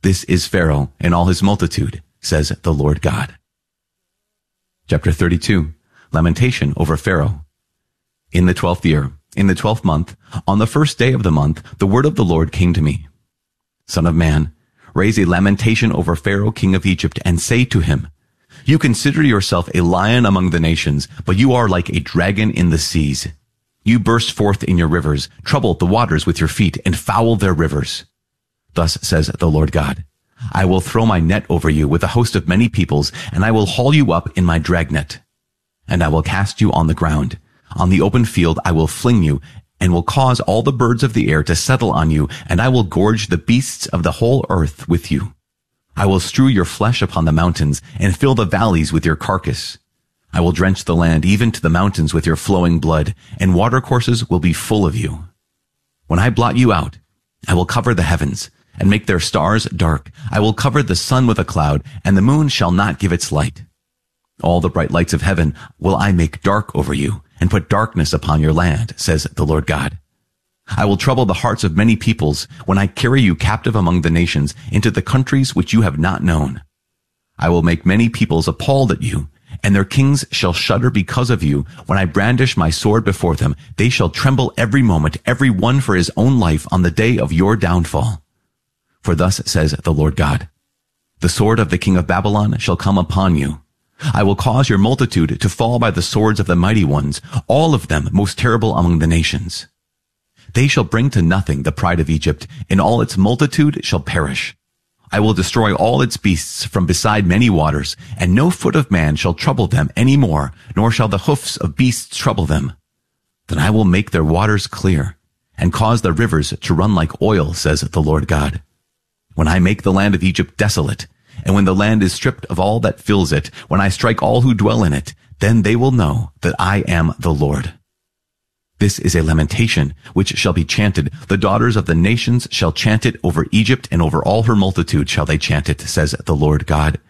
This is Pharaoh and all his multitude, says the Lord God. Chapter 32. Lamentation over Pharaoh. In the 12th year, in the 12th month, on the first day of the month, the word of the Lord came to me. Son of man, raise a lamentation over Pharaoh, king of Egypt, and say to him, You consider yourself a lion among the nations, but you are like a dragon in the seas. You burst forth in your rivers, trouble the waters with your feet, and foul their rivers. Thus says the Lord God, I will throw my net over you with a host of many peoples, and I will haul you up in my dragnet. And I will cast you on the ground. On the open field I will fling you, and will cause all the birds of the air to settle on you, and I will gorge the beasts of the whole earth with you. I will strew your flesh upon the mountains, and fill the valleys with your carcass. I will drench the land even to the mountains with your flowing blood, and watercourses will be full of you. When I blot you out, I will cover the heavens, and make their stars dark. I will cover the sun with a cloud, and the moon shall not give its light. All the bright lights of heaven will I make dark over you, and put darkness upon your land, says the Lord God. I will trouble the hearts of many peoples when I carry you captive among the nations into the countries which you have not known. I will make many peoples appalled at you, and their kings shall shudder because of you. When I brandish my sword before them, they shall tremble every moment, every one for his own life on the day of your downfall. For thus says the Lord God, The sword of the king of Babylon shall come upon you. I will cause your multitude to fall by the swords of the mighty ones, all of them most terrible among the nations. They shall bring to nothing the pride of Egypt, and all its multitude shall perish. I will destroy all its beasts from beside many waters, and no foot of man shall trouble them any more, nor shall the hoofs of beasts trouble them. Then I will make their waters clear, and cause the rivers to run like oil, says the Lord God. When I make the land of Egypt desolate, and when the land is stripped of all that fills it, when I strike all who dwell in it, then they will know that I am the Lord. This is a lamentation which shall be chanted. The daughters of the nations shall chant it over Egypt, and over all her multitude shall they chant it, says the Lord God.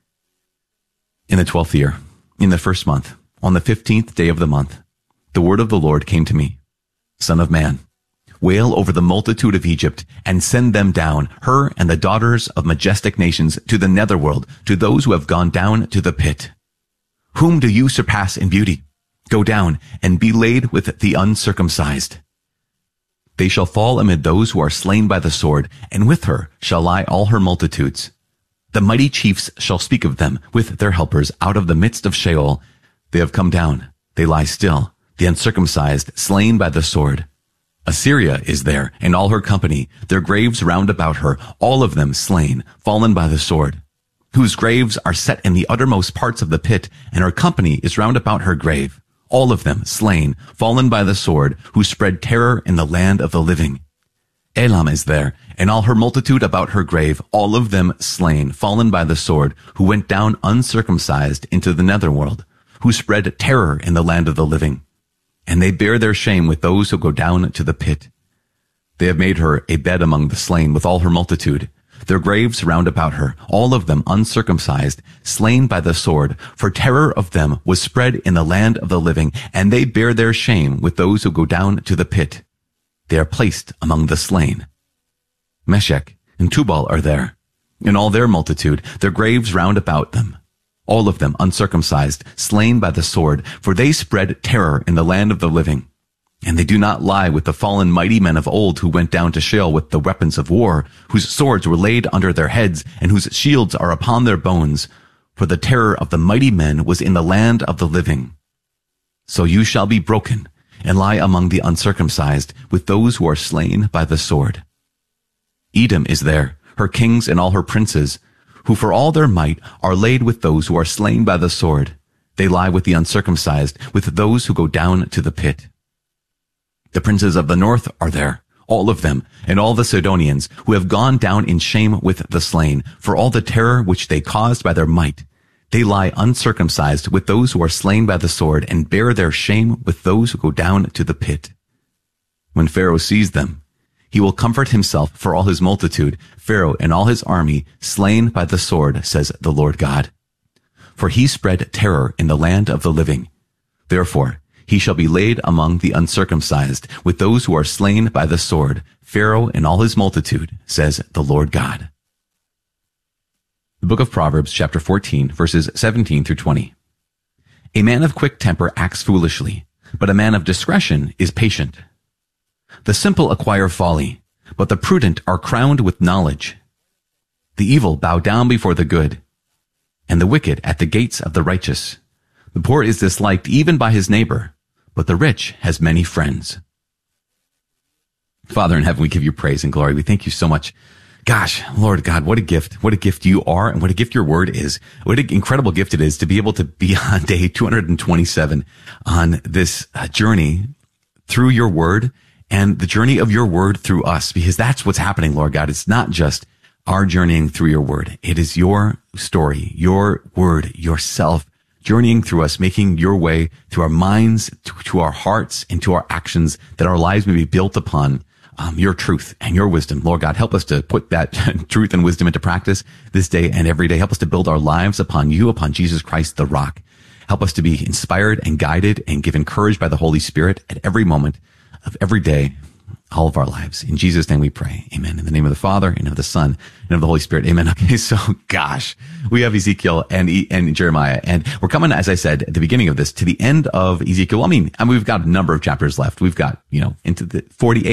In the 12th year, in the first month, on the 15th day of the month, the word of the Lord came to me. Son of man, wail over the multitude of Egypt, and send them down, her and the daughters of majestic nations, to the netherworld, to those who have gone down to the pit. Whom do you surpass in beauty? Go down and be laid with the uncircumcised. They shall fall amid those who are slain by the sword, and with her shall lie all her multitudes. The mighty chiefs shall speak of them with their helpers out of the midst of Sheol. They have come down, they lie still, the uncircumcised, slain by the sword. Assyria is there, and all her company, their graves round about her, all of them slain, fallen by the sword, whose graves are set in the uttermost parts of the pit, and her company is round about her grave. All of them slain, fallen by the sword, who spread terror in the land of the living. Elam is there, and all her multitude about her grave, all of them slain, fallen by the sword, who went down uncircumcised into the netherworld, who spread terror in the land of the living. And they bear their shame with those who go down to the pit. They have made her a bed among the slain with all her multitude, their graves round about her, all of them uncircumcised, slain by the sword, for terror of them was spread in the land of the living, and they bear their shame with those who go down to the pit. They are placed among the slain. Meshech and Tubal are there, and all their multitude, their graves round about them, all of them uncircumcised, slain by the sword, for they spread terror in the land of the living. And they do not lie with the fallen mighty men of old who went down to Sheol with the weapons of war, whose swords were laid under their heads, and whose shields are upon their bones. For the terror of the mighty men was in the land of the living. So you shall be broken, and lie among the uncircumcised, with those who are slain by the sword. Edom is there, her kings and all her princes, who for all their might are laid with those who are slain by the sword. They lie with the uncircumcised, with those who go down to the pit. The princes of the north are there, all of them, and all the Sidonians, who have gone down in shame with the slain, for all the terror which they caused by their might. They lie uncircumcised with those who are slain by the sword, and bear their shame with those who go down to the pit. When Pharaoh sees them, he will comfort himself for all his multitude, Pharaoh and all his army, slain by the sword, says the Lord God. For he spread terror in the land of the living. Therefore, he shall be laid among the uncircumcised, with those who are slain by the sword, Pharaoh and all his multitude, says the Lord God. The book of Proverbs, chapter 14, verses 17 through 20. A man of quick temper acts foolishly, but a man of discretion is patient. The simple acquire folly, but the prudent are crowned with knowledge. The evil bow down before the good, and the wicked at the gates of the righteous. The poor is disliked even by his neighbor, but the rich has many friends. Father in heaven, we give you praise and glory. We thank you so much. Gosh, Lord God, what a gift. What a gift you are, and what a gift your word is. What an incredible gift it is to be able to be on day 227 on this journey through your word, and the journey of your word through us, because that's what's happening, Lord God. It's not just our journeying through your word. It is your story, your word, yourself journeying through us, making your way through our minds, to our hearts, and to our actions, that our lives may be built upon your truth and your wisdom. Lord God, help us to put that truth and wisdom into practice this day and every day. Help us to build our lives upon you, upon Jesus Christ, the rock. Help us to be inspired and guided and give encouraged by the Holy Spirit at every moment of every day, all of our lives. In Jesus' name we pray. Amen. In the name of the Father, and of the Son, and of the Holy Spirit. Amen. Okay, so gosh, we have Ezekiel and Jeremiah, and we're coming, as I said at the beginning of this, to the end of Ezekiel. I mean, we've got a number of chapters left. We've got, into the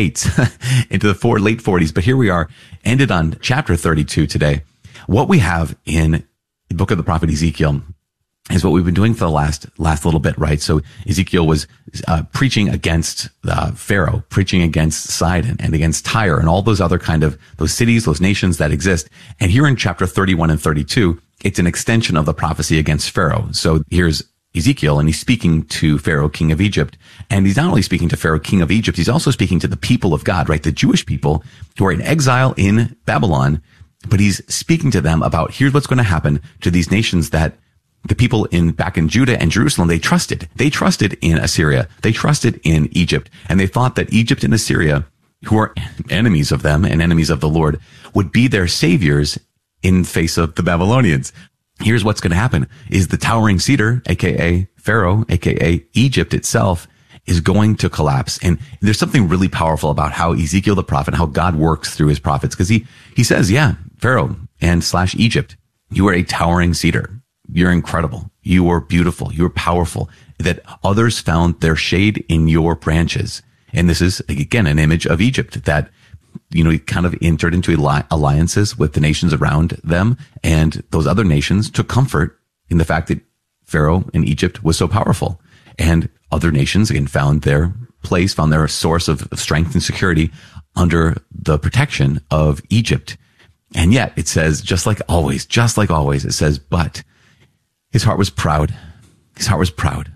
48s, into the late 40s, but here we are, ended on chapter 32 today. What we have in the book of the prophet Ezekiel is what we've been doing for the last little bit, right? So Ezekiel was preaching against Pharaoh, preaching against Sidon and against Tyre and all those other kind of those cities, those nations that exist. And here in chapter 31 and 32, it's an extension of the prophecy against Pharaoh. So here's Ezekiel, and he's speaking to Pharaoh, king of Egypt. And he's not only speaking to Pharaoh, king of Egypt, he's also speaking to the people of God, right? The Jewish people who are in exile in Babylon. But he's speaking to them about, here's what's going to happen to these nations that the people back in Judah and Jerusalem, they trusted. They trusted in Assyria. They trusted in Egypt. And they thought that Egypt and Assyria, who are enemies of them and enemies of the Lord, would be their saviors in face of the Babylonians. Here's what's going to happen is the towering cedar, aka Pharaoh, aka Egypt itself, is going to collapse. And there's something really powerful about how Ezekiel the prophet, how God works through his prophets. Because he says, yeah, Pharaoh and / Egypt, you are a towering cedar. You're incredible. You are beautiful. You are powerful. That others found their shade in your branches. And this is, again, an image of Egypt that, he kind of entered into alliances with the nations around them. And those other nations took comfort in the fact that Pharaoh in Egypt was so powerful. And other nations, again, found their place, found their source of strength and security under the protection of Egypt. And yet it says, just like always, it says, but his heart was proud. His heart was proud.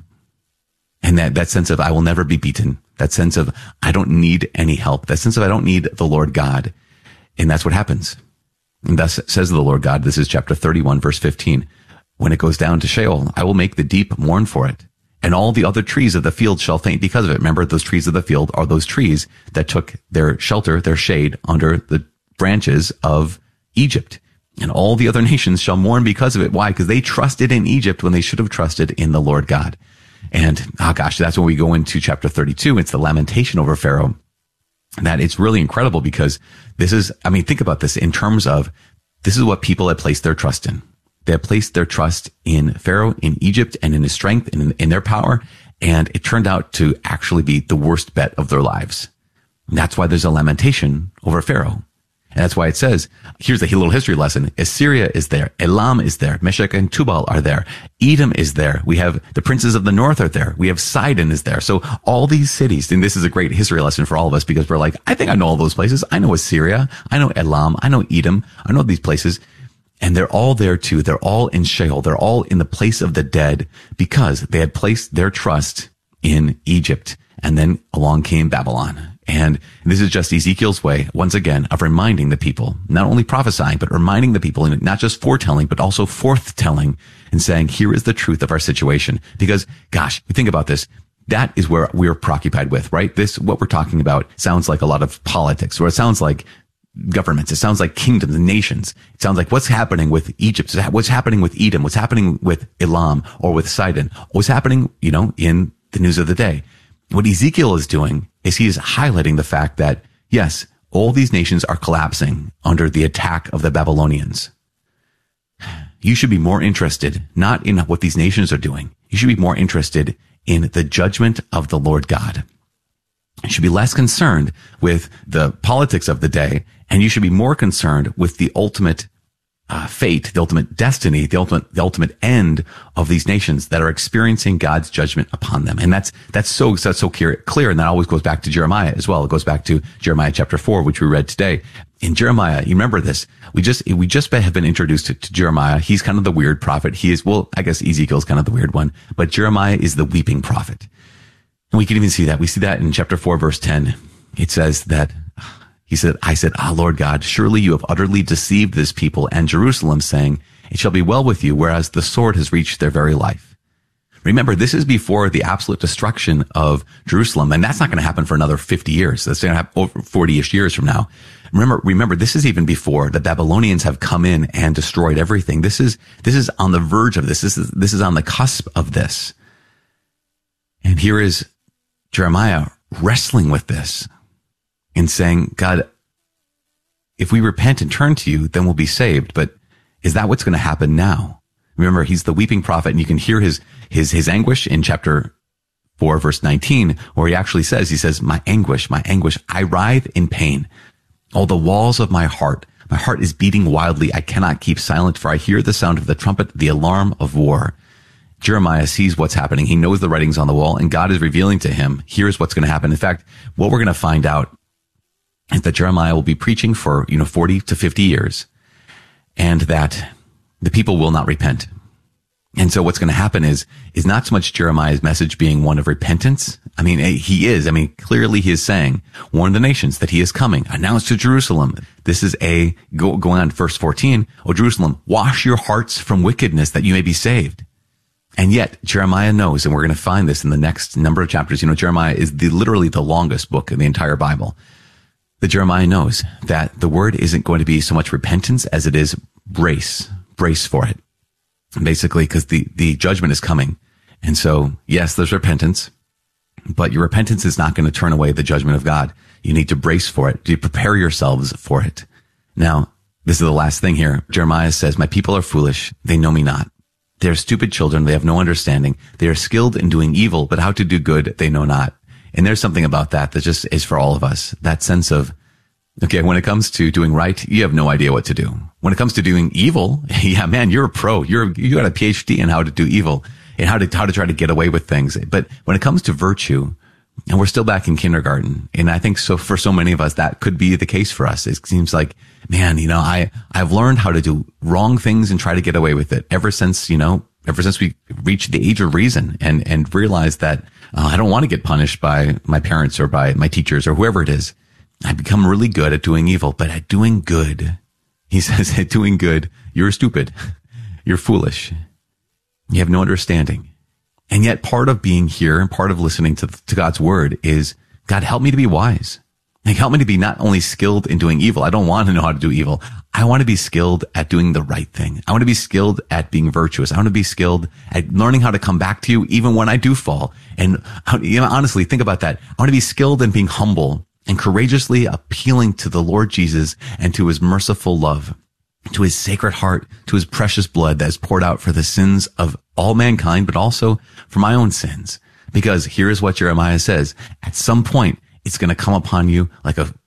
And that sense of, I will never be beaten. That sense of, I don't need any help. That sense of, I don't need the Lord God. And that's what happens. And thus says the Lord God, this is chapter 31, verse 15. When it goes down to Sheol, I will make the deep mourn for it. And all the other trees of the field shall faint because of it. Remember, those trees of the field are those trees that took their shelter, their shade under the branches of Egypt. And all the other nations shall mourn because of it. Why? Because they trusted in Egypt when they should have trusted in the Lord God. And, that's when we go into chapter 32. It's the lamentation over Pharaoh. That it's really incredible because this is, think about this in terms of, this is what people had placed their trust in. They had placed their trust in Pharaoh, in Egypt, and in his strength and in their power. And it turned out to actually be the worst bet of their lives. And that's why there's a lamentation over Pharaoh. And that's why it says, here's a little history lesson. Assyria is there. Elam is there. Meshech and Tubal are there. Edom is there. We have the princes of the north are there. We have Sidon is there. So all these cities, and this is a great history lesson for all of us because we're like, I think I know all those places. I know Assyria. I know Elam. I know Edom. I know these places. And they're all there too. They're all in Sheol. They're all in the place of the dead because they had placed their trust in Egypt. And then along came Babylon. And this is just Ezekiel's way, once again, of reminding the people, not only prophesying, but reminding the people, and not just foretelling, but also forthtelling and saying, here is the truth of our situation. Because, gosh, think about this. That is where we're preoccupied with, right? What we're talking about sounds like a lot of politics, or it sounds like governments. It sounds like kingdoms and nations. It sounds like what's happening with Egypt, what's happening with Edom, what's happening with Elam or with Sidon, what's happening, in the news of the day. What Ezekiel is doing is he is highlighting the fact that, yes, all these nations are collapsing under the attack of the Babylonians. You should be more interested, not in what these nations are doing. You should be more interested in the judgment of the Lord God. You should be less concerned with the politics of the day, and you should be more concerned with the ultimate fate, the ultimate destiny, the ultimate end of these nations that are experiencing God's judgment upon them. And that's so clear. And that always goes back to Jeremiah as well. It goes back to Jeremiah chapter 4, which we read today. In Jeremiah, you remember this. We just have been introduced to Jeremiah. He's kind of the weird prophet. I guess Ezekiel's kind of the weird one, but Jeremiah is the weeping prophet. And we can even see that. We see that in chapter 4, verse 10. It says that I said, Lord God, surely you have utterly deceived this people and Jerusalem, saying, it shall be well with you, whereas the sword has reached their very life. Remember, this is before the absolute destruction of Jerusalem, and that's not going to happen for another 50 years. That's going to happen over 40-ish years from now. Remember, this is even before the Babylonians have come in and destroyed everything. This is on the verge of this. This is on the cusp of this. And here is Jeremiah wrestling with this and saying, God, if we repent and turn to you, then we'll be saved. But is that what's going to happen now? Remember, he's the weeping prophet, and you can hear his anguish in chapter 4, verse 19, where he actually says, my anguish, I writhe in pain. Oh, the walls of my heart is beating wildly. I cannot keep silent, for I hear the sound of the trumpet, the alarm of war. Jeremiah sees what's happening. He knows the writings on the wall, and God is revealing to him, here's what's going to happen. In fact, what we're going to find out is that Jeremiah will be preaching for, 40 to 50 years, and that the people will not repent. And so what's going to happen is not so much Jeremiah's message being one of repentance. He is. Clearly he is saying, warn the nations that he is coming. Announce to Jerusalem. This is going on verse 14. O Jerusalem, wash your hearts from wickedness that you may be saved. And yet Jeremiah knows, and we're going to find this in the next number of chapters. Jeremiah is literally the longest book in the entire Bible. That Jeremiah knows that the word isn't going to be so much repentance as it is brace for it. Basically, because the judgment is coming. And so, yes, there's repentance, but your repentance is not going to turn away the judgment of God. You need to brace for it. You prepare yourselves for it. Now, this is the last thing here. Jeremiah says, my people are foolish. They know me not. They are stupid children. They have no understanding. They are skilled in doing evil, but how to do good, they know not. And there's something about that just is for all of us. That sense of, okay, when it comes to doing right, you have no idea what to do. When it comes to doing evil, yeah, man, you're a pro. You got a PhD in how to do evil and how to try to get away with things. But when it comes to virtue, and we're still back in kindergarten, and I think so for so many of us, that could be the case for us. It seems like, man, I've learned how to do wrong things and try to get away with it ever since we reached the age of reason and realized that I don't want to get punished by my parents or by my teachers or whoever it is. I've become really good at doing evil, but at doing good, he says, at doing good, you're stupid. You're foolish. You have no understanding. And yet part of being here and part of listening to God's word is, God, help me to be wise. Help me to be not only skilled in doing evil. I don't want to know how to do evil. I want to be skilled at doing the right thing. I want to be skilled at being virtuous. I want to be skilled at learning how to come back to you even when I do fall. And honestly, think about that. I want to be skilled in being humble and courageously appealing to the Lord Jesus and to his merciful love, to his sacred heart, to his precious blood that is poured out for the sins of all mankind, but also for my own sins. Because here is what Jeremiah says. At some point, it's going to come upon you like a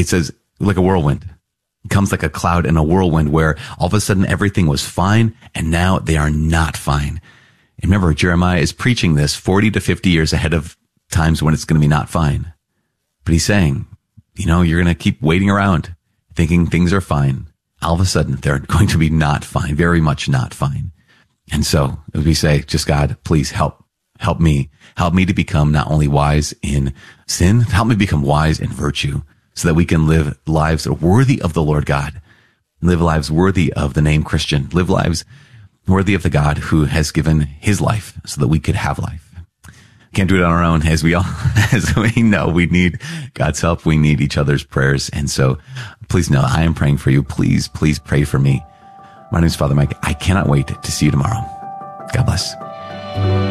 whirlwind. It comes like a cloud and a whirlwind where all of a sudden everything was fine and now they are not fine. And remember, Jeremiah is preaching this 40 to 50 years ahead of times when it's going to be not fine. But he's saying, you're going to keep waiting around thinking things are fine. All of a sudden they're going to be not fine, very much not fine. And so as we say, just God, please help me to become not only wise in sin, help me become wise in virtue so that we can live lives worthy of the Lord God, live lives worthy of the name Christian, live lives worthy of the God who has given his life so that we could have life. Can't do it on our own, as we know. We need God's help. We need each other's prayers. And so please know I am praying for you. Please pray for me. My name is Father Mike. I cannot wait to see you tomorrow. God bless.